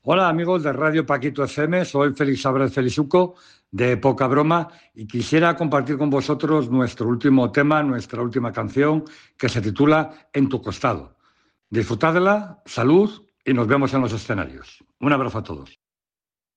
Hola amigos de Radio Paquito FM, soy Félix Álvarez Felizuco de Poca Broma y quisiera compartir con vosotros nuestro último tema, nuestra última canción que se titula En tu costado. Disfrutadla, salud y nos vemos en los escenarios. Un abrazo a todos.